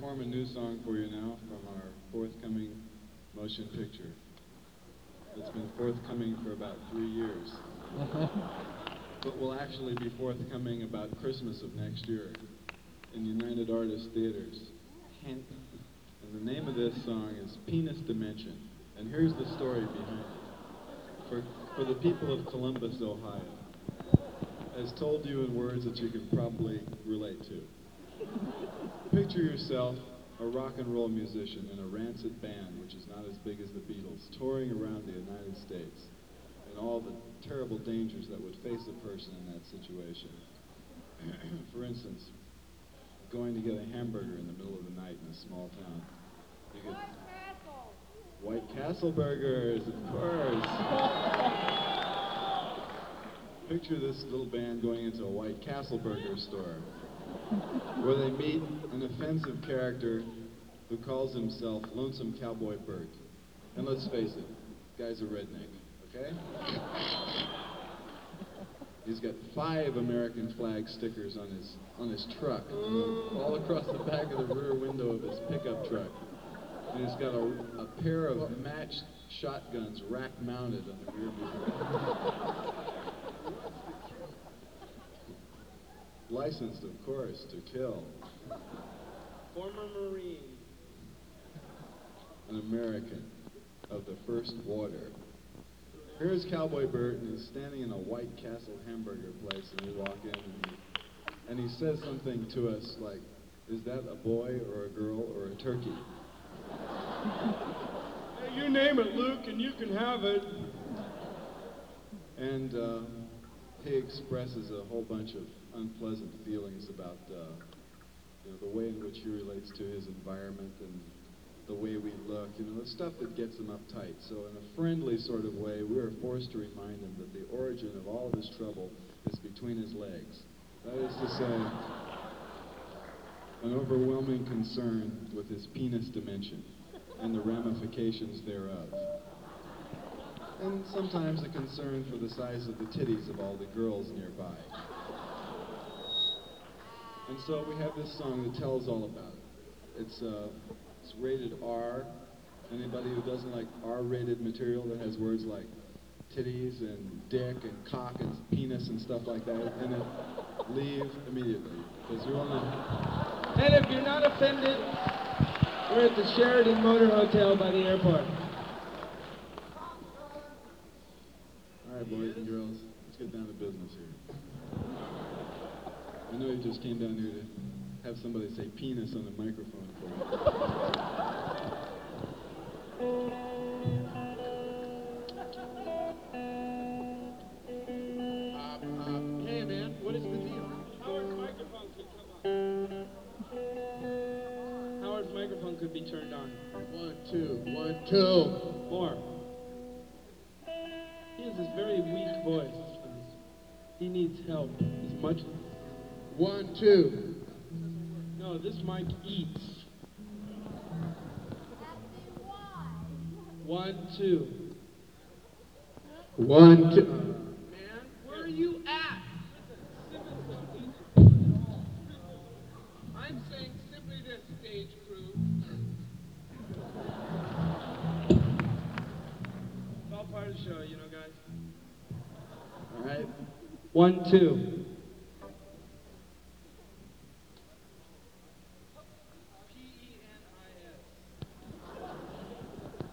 perform a new song for you now from our forthcoming motion picture. It's been forthcoming for about 3 years. But will actually be forthcoming about Christmas of next year in United Artists Theaters. Hint. And the name of this song is Penis Dimension. And here's the story behind it. For the people of Columbus, Ohio, as told you in words that you can probably relate to. Picture yourself a rock and roll musician in a rancid band, which is not as big as the Beatles, touring around the United States, and all the terrible dangers that would face a person in that situation. For instance, going to get a hamburger in the middle of the night in a small town. You could, White Castle burgers, of course. Picture this little band going into a White Castle burger store, where they meet an offensive character who calls himself Lonesome Cowboy Bert. And let's face it, guy's a redneck, okay? He's got 5 American flag stickers on his truck, all across the back of the rear window of his pickup truck. And he's got a pair of matched shotguns rack-mounted on the rear mirror. Licensed, of course, to kill. Former Marine. An American of the first water. Here's Cowboy Bert, and he's standing in a White Castle hamburger place, and we walk in, and he says something to us like, "Is that a boy or a girl or a turkey?" Hey, you name it, Luke, and you can have it. And he expresses a whole bunch of unpleasant feelings about the way in which he relates to his environment and the way we look, the stuff that gets him uptight. So in a friendly sort of way, we are forced to remind him that the origin of all of his trouble is between his legs. That is to say, an overwhelming concern with his penis dimension and the ramifications thereof. And sometimes a concern for the size of the titties of all the girls nearby. And so we have this song that tells all about it. It's rated R. Anybody who doesn't like R-rated material that has words like titties and dick and cock and penis and stuff like that in it, leave immediately. Because we want to... And if you're not offended, we're at the Sheraton Motor Hotel by the airport. All right, boys and girls, let's get down to business here. I know you just came down here to have somebody say penis on the microphone for you. Hey, man, what is the deal? Howard's microphone could come on. Howard's microphone could be turned on. 1, 2, 1, 2. More. He has this very weak voice. He needs help. He's much... 1, 2. No, this mic eats. 1, 2. 1, 2. Man, where are you at? I'm saying simply this, stage crew. It's all part of the show, guys. All right? 1, 2.